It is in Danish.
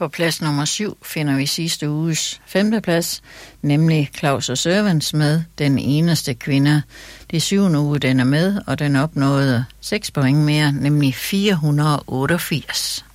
På plads nummer 7 finder vi sidste uges 5. plads, nemlig Claus og Servants med Den eneste kvinde. Det er 7. uge, den er med, og den opnåede 6 point mere, nemlig 488.